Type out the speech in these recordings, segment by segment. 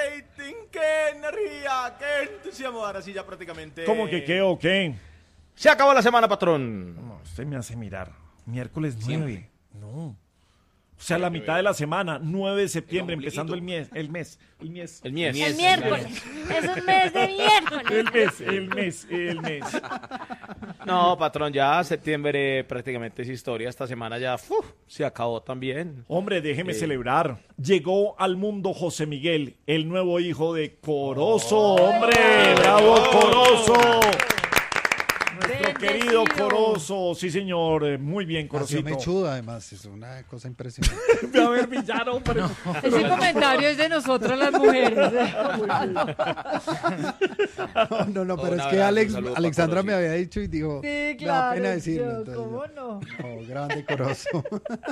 rating, qué energía, qué entusiasmo. Ahora sí ya prácticamente... ¿Cómo que qué o qué? Se acabó la semana, patrón. No, usted me hace mirar. Miércoles 9. No. O sea, la mitad de la semana, 9 de septiembre, empezando el mes. El miércoles. El es un mes de miércoles. El mes. No, patrón, ya septiembre prácticamente es historia. Esta semana ya se acabó también. Hombre, déjeme celebrar. Llegó al mundo José Miguel, el nuevo hijo de Corozo. ¡Hombre! ¡Bravo, Corozo! Nuestro querido Corozo. Sí, señor. Muy bien, Nació Corocito. mechudo, además. Es una cosa impresionante. A ver, villano, hombre. Ese comentario es de nosotras las mujeres. No, pero Un es que abrazo, un saludo para Alexandra me Corozito. había dicho y dijo, Sí, me da claro. pena decirlo. yo, Entonces, ¿cómo no? grande Corozo.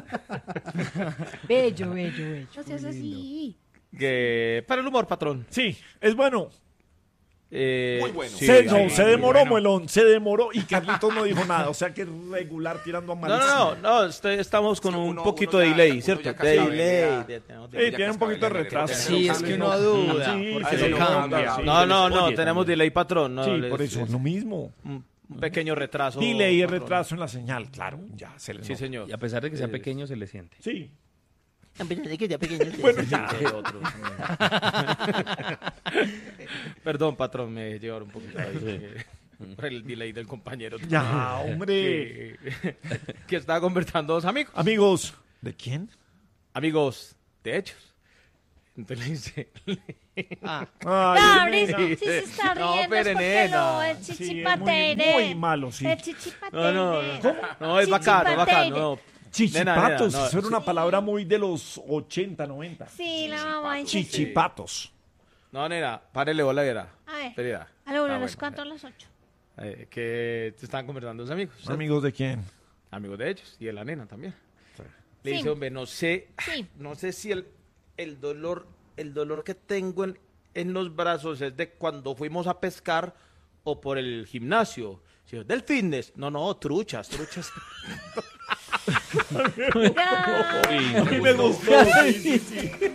Bello. No seas así. Para el humor, patrón. Sí, es bueno. Muy bueno. Se demoró, Muelón, se demoró y Carlitos no dijo nada. O sea que regular tirando a malísimo. No, estamos con Sí, un uno poquito ya- de delay, uno ¿cierto? ya casi sabe, Delay. Sí, tiene un poquito de retraso. Sí, es que uno duda. Sí, Por se eso le cambia. nota, sí. No, Oye, tenemos también. delay, patrón. No, Sí, les- por eso, les- lo mismo. un pequeño retraso. Delay y patrón. retraso en la señal, claro, ya se le Sí, nota. señor. Y a pesar de que sea pequeño, se le siente. Sí. Bueno, ya. Perdón, patrón, me llevaron un poquito ahí, por el delay del compañero. Ya, hombre. Que estaba conversando dos amigos. Amigos, ¿de quién? Amigos de hechos. Entonces le dice... Ay, Cabris, nena. si se está No, riendo pero es porque nena. no, es Sí, es chichipatere. muy malo, sí. Es chichipatere. No, es bacano, es bacano. No. Chichipatos, Nena, no. eso era una palabra muy de los 80, 90. Sí, la mamá dice. Chichipatos. No, nena, párele bola, viera. A ver. Espera. A la 1, Ah, ¿los bueno. cuántos? A las 8. Que te estaban conversando dos amigos. ¿cierto? ¿Amigos de quién? Amigos de ellos y de la nena también. Le Sí. dice, hombre, no sé si el dolor que tengo en los brazos es de cuando fuimos a pescar o por el gimnasio. Si es del fitness. No, truchas. A mí me gustó. Sí.